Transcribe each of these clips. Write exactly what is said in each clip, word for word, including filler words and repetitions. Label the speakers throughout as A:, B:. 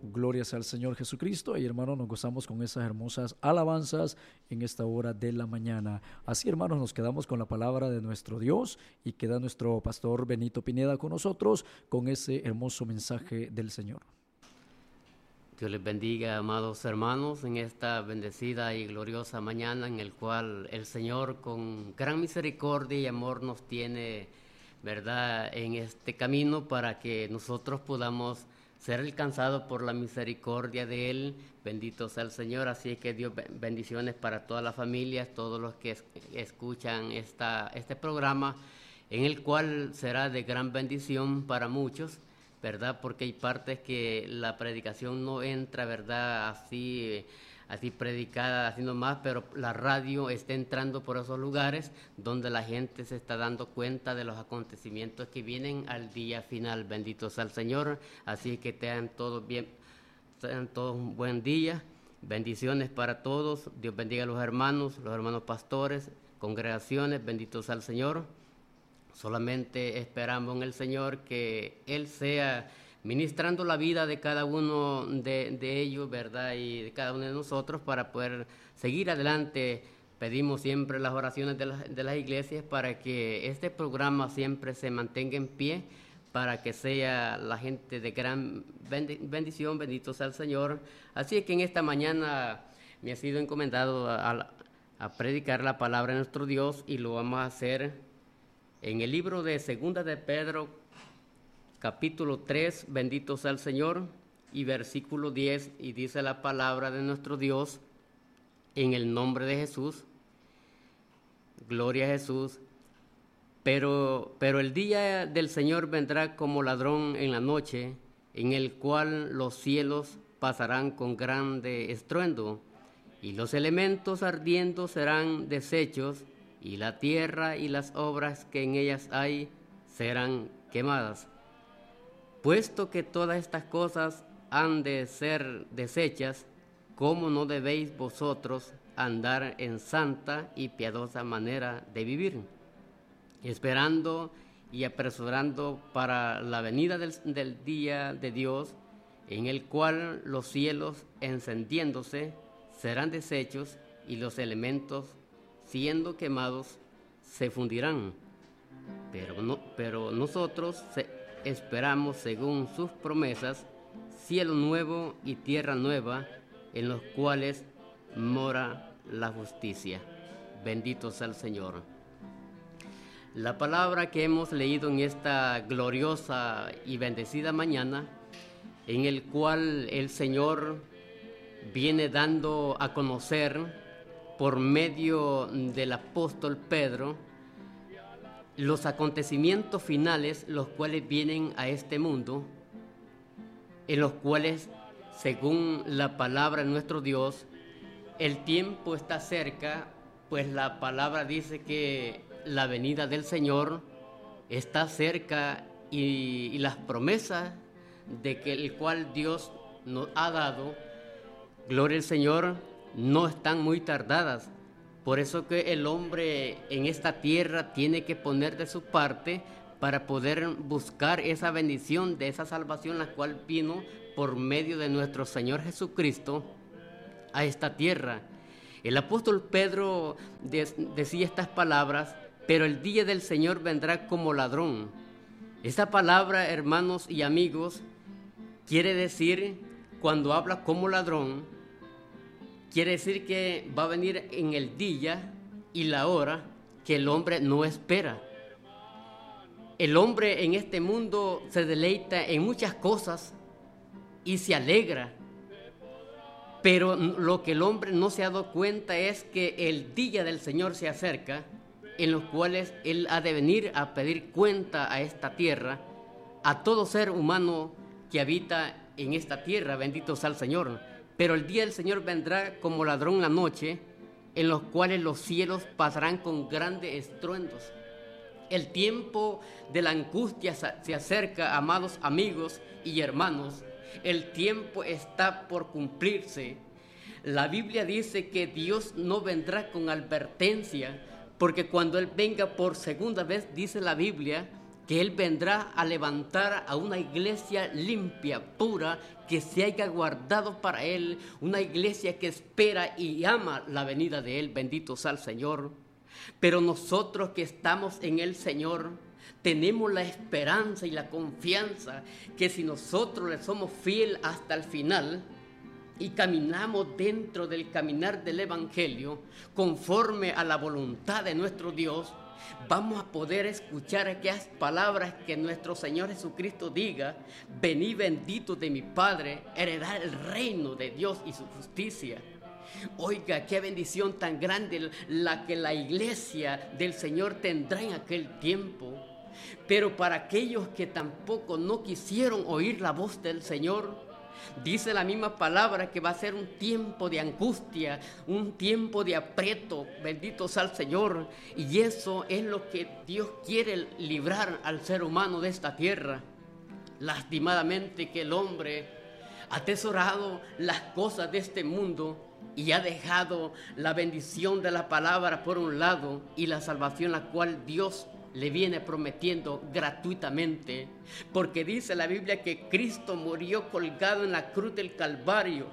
A: Gloria sea al Señor Jesucristo. Y hermanos, nos gozamos con esas hermosas alabanzas en esta hora de la mañana. Así, hermanos, nos quedamos con la palabra de nuestro Dios y queda nuestro pastor Benito Pineda con nosotros con ese hermoso mensaje del Señor.
B: Dios les bendiga, amados hermanos, en esta bendecida y gloriosa mañana en el cual el Señor con gran misericordia y amor nos tiene, ¿verdad?, en este camino para que nosotros podamos ser alcanzados por la misericordia de Él. Bendito sea el Señor. Así que Dios, bendiciones para todas las familias, todos los que es, escuchan esta, este programa, en el cual será de gran bendición para muchos, ¿verdad? Porque hay partes que la predicación no entra, ¿verdad?, así, así predicada, así nomás, pero la radio está entrando por esos lugares donde la gente se está dando cuenta de los acontecimientos que vienen al día final. Bendito sea el Señor. Así que tengan todos bien, tengan todos un buen día. Bendiciones para todos. Dios bendiga a los hermanos, los hermanos pastores, congregaciones. Bendito sea el Señor. Solamente esperamos en el Señor que Él sea ministrando la vida de cada uno de, de ellos, ¿verdad?, y de cada uno de nosotros para poder seguir adelante. Pedimos siempre las oraciones de, la, de las iglesias para que este programa siempre se mantenga en pie, para que sea la gente de gran bendición. Bendito sea el Señor. Así es que en esta mañana me ha sido encomendado a, a, a predicar la palabra de nuestro Dios, y lo vamos a hacer en el libro de Segunda de Pedro, capítulo tres, bendito sea el Señor, y versículo diez, y dice la palabra de nuestro Dios, en el nombre de Jesús, gloria a Jesús, pero, pero el día del Señor vendrá como ladrón en la noche, en el cual los cielos pasarán con grande estruendo, y los elementos ardiendo serán deshechos, y la tierra y las obras que en ellas hay serán quemadas. Puesto que todas estas cosas han de ser deshechas, ¿cómo no debéis vosotros andar en santa y piadosa manera de vivir, esperando y apresurando para la venida del, del día de Dios, en el cual los cielos encendiéndose serán deshechos y los elementos siendo quemados se fundirán? Pero, no, pero nosotros se, esperamos, según sus promesas, cielo nuevo y tierra nueva, en los cuales mora la justicia. Bendito sea el Señor. La palabra que hemos leído en esta gloriosa y bendecida mañana, en el cual el Señor viene dando a conocer por medio del apóstol Pedro los acontecimientos finales, los cuales vienen a este mundo, en los cuales, según la palabra de nuestro Dios, el tiempo está cerca, pues la palabra dice que la venida del Señor está cerca, y, y las promesas de que el cual Dios nos ha dado, gloria al Señor, no están muy tardadas. Por eso que el hombre en esta tierra tiene que poner de su parte para poder buscar esa bendición de esa salvación, la cual vino por medio de nuestro Señor Jesucristo a esta tierra. El apóstol Pedro de, decía estas palabras: pero el día del Señor vendrá como ladrón. Esta palabra, hermanos y amigos, quiere decir, cuando habla como ladrón, quiere decir que va a venir en el día y la hora que el hombre no espera. El hombre en este mundo se deleita en muchas cosas y se alegra, pero lo que el hombre no se ha dado cuenta es que el día del Señor se acerca, en los cuales Él ha de venir a pedir cuenta a esta tierra, a todo ser humano que habita en esta tierra. Bendito sea el Señor. Pero el día del Señor vendrá como ladrón en la noche, en los cuales los cielos pasarán con grandes estruendos. El tiempo de la angustia se acerca, amados amigos y hermanos. El tiempo está por cumplirse. La Biblia dice que Dios no vendrá con advertencia, porque cuando Él venga por segunda vez, dice la Biblia, que Él vendrá a levantar a una iglesia limpia, pura, que se haya guardado para Él, una iglesia que espera y ama la venida de Él. Bendito sea el Señor. Pero nosotros que estamos en el Señor, tenemos la esperanza y la confianza que si nosotros le somos fieles hasta el final y caminamos dentro del caminar del Evangelio, conforme a la voluntad de nuestro Dios, vamos a poder escuchar aquellas palabras que nuestro Señor Jesucristo diga: venid benditos de mi Padre, heredar el reino de Dios y su justicia. Oiga, qué bendición tan grande la que la iglesia del Señor tendrá en aquel tiempo. Pero para aquellos que tampoco no quisieron oír la voz del Señor, dice la misma palabra que va a ser un tiempo de angustia, un tiempo de aprieto. Bendito sea el Señor. Y eso es lo que Dios quiere librar al ser humano de esta tierra. Lastimadamente que el hombre ha atesorado las cosas de este mundo y ha dejado la bendición de la palabra por un lado y la salvación la cual Dios le viene prometiendo gratuitamente, porque dice la Biblia que Cristo murió colgado en la cruz del Calvario,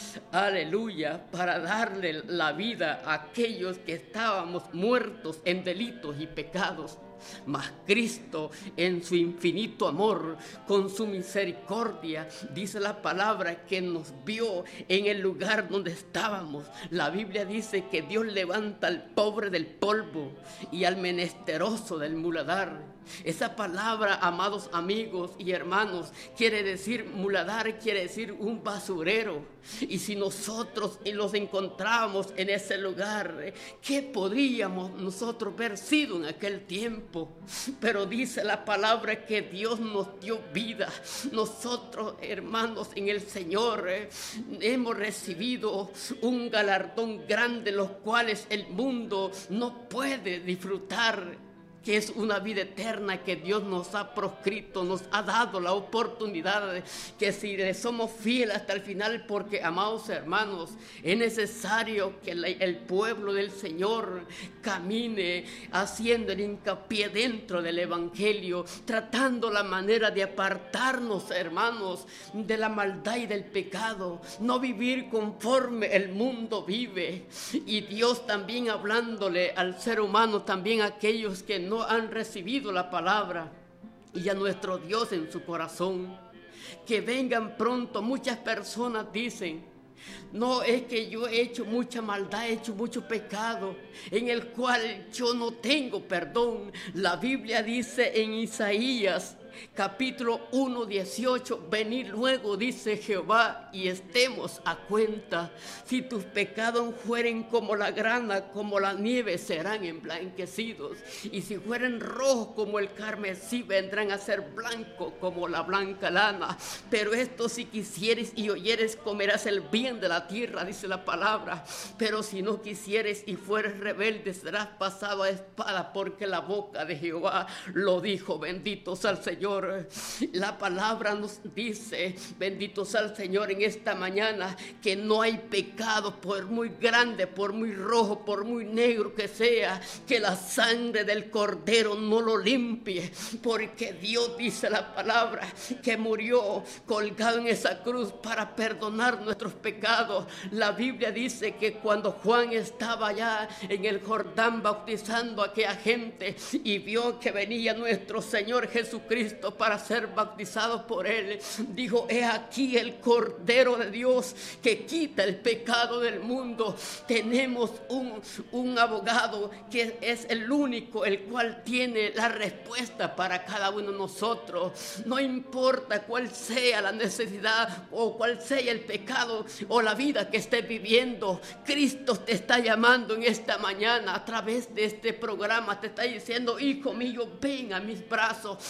B: aleluya, para darle la vida a aquellos que estábamos muertos en delitos y pecados. Mas Cristo, en su infinito amor, con su misericordia, dice la palabra que nos vio en el lugar donde estábamos. La Biblia dice que Dios levanta al pobre del polvo y al menesteroso del muladar. Esa palabra, amados amigos y hermanos, quiere decir muladar, quiere decir un basurero. Y si nosotros los encontrábamos en ese lugar, ¿qué podríamos nosotros haber sido en aquel tiempo? Pero dice la palabra que Dios nos dio vida. Nosotros, hermanos, en el Señor eh, hemos recibido un galardón grande, los cuales el mundo no puede disfrutar, que es una vida eterna que Dios nos ha proscrito, nos ha dado la oportunidad, que si le somos fieles hasta el final, porque, amados hermanos, es necesario que la, el pueblo del Señor camine haciendo el hincapié dentro del Evangelio, tratando la manera de apartarnos, hermanos, de la maldad y del pecado, no vivir conforme el mundo vive. Y Dios también hablándole al ser humano, también a aquellos que no no han recibido la palabra y a nuestro Dios en su corazón, que vengan pronto. Muchas personas dicen: no, es que yo he hecho mucha maldad, he hecho mucho pecado, en el cual yo no tengo perdón. La Biblia dice en Isaías capítulo uno, dieciocho: venid luego, dice Jehová, y estemos a cuenta. Si tus pecados fueren como la grana, como la nieve, serán emblanquecidos. Y si fueren rojos como el carmesí, vendrán a ser blancos como la blanca lana. Pero esto, si quisieres y oyeres, comerás el bien de la tierra, dice la palabra. Pero si no quisieres y fueres rebelde, serás pasado a espada, porque la boca de Jehová lo dijo. Bendito sea el Señor. La palabra nos dice, bendito sea el Señor, en esta mañana, que no hay pecado, por muy grande, por muy rojo, por muy negro que sea, que la sangre del Cordero no lo limpie, porque Dios, dice la palabra, que murió colgado en esa cruz para perdonar nuestros pecados. La Biblia dice que cuando Juan estaba allá en el Jordán bautizando a aquella gente y vio que venía nuestro Señor Jesucristo para ser bautizados por él, dijo: he aquí el Cordero de Dios que quita el pecado del mundo. Tenemos un, un abogado que es el único, el cual tiene la respuesta para cada uno de nosotros. No importa cuál sea la necesidad o cuál sea el pecado o la vida que estés viviendo, Cristo te está llamando en esta mañana a través de este programa. Te está diciendo: hijo mío, ven a mis brazos. Él es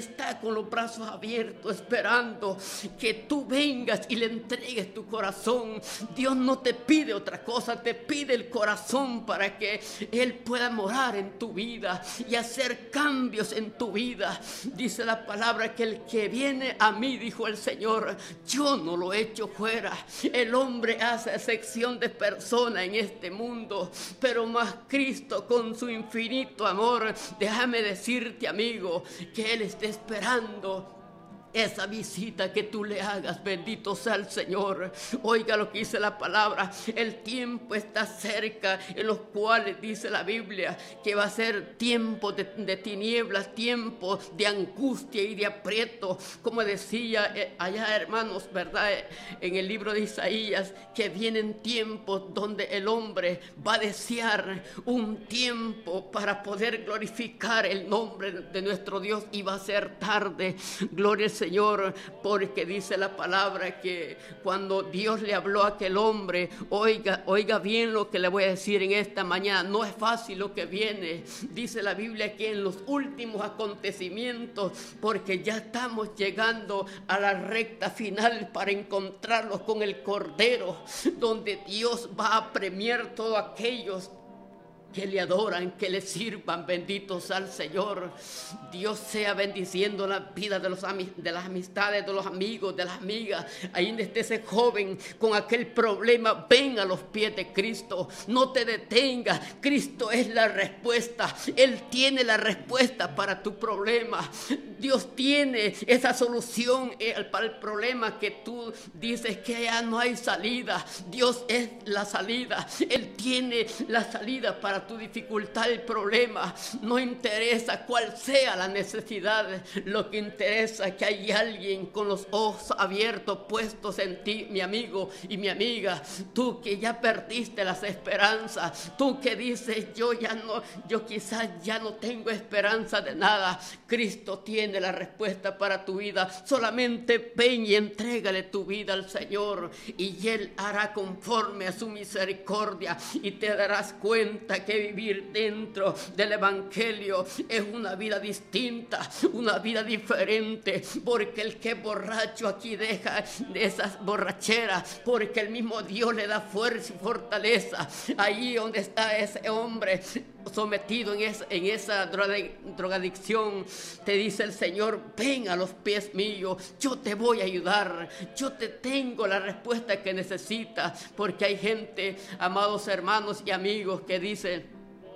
B: está con los brazos abiertos esperando que tú vengas y le entregues tu corazón. Dios no te pide otra cosa, te pide el corazón para que Él pueda morar en tu vida y hacer cambios en tu vida. Dice la palabra que el que viene a mí, dijo el Señor, yo no lo echo fuera. El hombre hace excepción de persona en este mundo, pero más Cristo con su infinito amor, déjame decirte, amigo, que Él está esperando esa visita que tú le hagas. Bendito sea el Señor. Oiga lo que dice la palabra: el tiempo está cerca, en los cuales dice la Biblia que va a ser tiempo de, de tinieblas, tiempo de angustia y de aprieto, como decía eh, allá, hermanos, verdad, en el libro de Isaías, que vienen tiempos donde el hombre va a desear un tiempo para poder glorificar el nombre de nuestro Dios, y va a ser tarde. Gloria al Señor, porque dice la palabra que cuando Dios le habló a aquel hombre, oiga, oiga bien lo que le voy a decir en esta mañana, no es fácil lo que viene. Dice la Biblia que en los últimos acontecimientos, porque ya estamos llegando a la recta final para encontrarlos con el Cordero, donde Dios va a premiar todos aquellos que le adoran, que le sirvan. Benditos al Señor. Dios sea bendiciendo la vida de, los, de las amistades, de los amigos, de las amigas. Ahí donde esté ese joven con aquel problema, ven a los pies de Cristo. No te detengas. Cristo es la respuesta. Él tiene la respuesta para tu problema. Dios tiene esa solución para el problema que tú dices que ya no hay salida. Dios es la salida. Él tiene la salida para tu dificultad, el problema. No interesa cuál sea la necesidad, lo que interesa es que hay alguien con los ojos abiertos puestos en ti, mi amigo y mi amiga. Tú que ya perdiste las esperanzas, tú que dices yo ya no, yo quizás ya no tengo esperanza de nada. Cristo tiene la respuesta para tu vida. Solamente ven y entrégale tu vida al Señor, y Él hará conforme a su misericordia, y te darás cuenta que vivir dentro del Evangelio es una vida distinta, una vida diferente, porque el que es borracho aquí deja esas borracheras, porque el mismo Dios le da fuerza y fortaleza. Ahí donde está ese hombre sometido en esa, en esa drogadicción, te dice el Señor, ven a los pies míos, yo te voy a ayudar, yo te tengo la respuesta que necesitas. Porque hay gente, amados hermanos y amigos, que dice,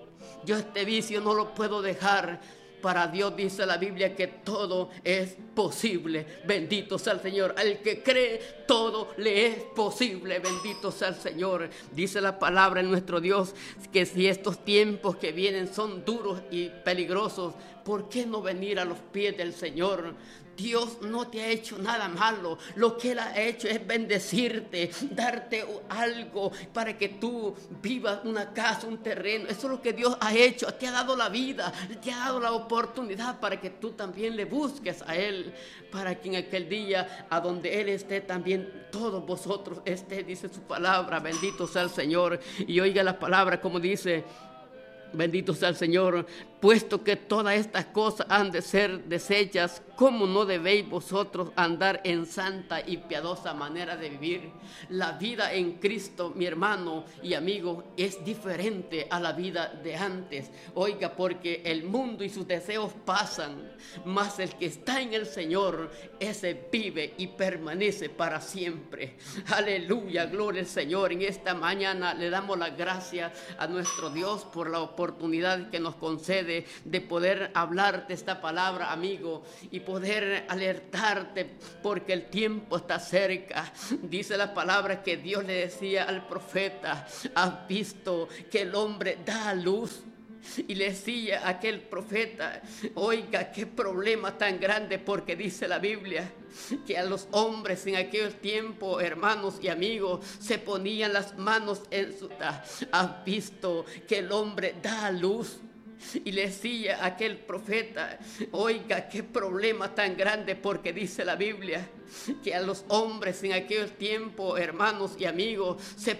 B: yo este vicio no lo puedo dejar. Para Dios dice la Biblia que todo es posible. Bendito sea el Señor. Al que cree, todo le es posible. Bendito sea el Señor. Dice la palabra en nuestro Dios que si estos tiempos que vienen son duros y peligrosos, ¿por qué no venir a los pies del Señor? Dios no te ha hecho nada malo. Lo que Él ha hecho es bendecirte, darte algo para que tú vivas, una casa, un terreno. Eso es lo que Dios ha hecho. Te ha dado la vida, te ha dado la oportunidad para que tú también le busques a Él, para que en aquel día a donde Él esté también todos vosotros esté, dice su palabra. Bendito sea el Señor. Y oiga la palabra como dice, bendito sea el Señor, puesto que todas estas cosas han de ser deshechas, ¿cómo no debéis vosotros andar en santa y piadosa manera de vivir? La vida en Cristo, mi hermano y amigo, es diferente a la vida de antes. Oiga, porque el mundo y sus deseos pasan, mas el que está en el Señor, ese vive y permanece para siempre. Aleluya, gloria al Señor. En esta mañana le damos las gracias a nuestro Dios por la oportunidad que nos concede de poder hablarte esta palabra, amigo, y poder alertarte, porque el tiempo está cerca. Dice la palabra que Dios le decía al profeta, has visto que el hombre da a luz. Y le decía a aquel profeta, oiga, qué problema tan grande, porque dice la Biblia que a los hombres en aquel tiempo, hermanos y amigos, se ponían las manos en su... Has visto que el hombre da a luz. Y le decía a aquel profeta, oiga, qué problema tan grande, porque dice la Biblia que a los hombres en aquel tiempo, hermanos y amigos, se